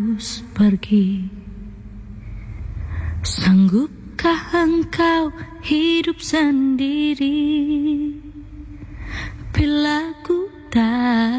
harus pergi. Sanggupkah engkau hidup sendiri bila ku tak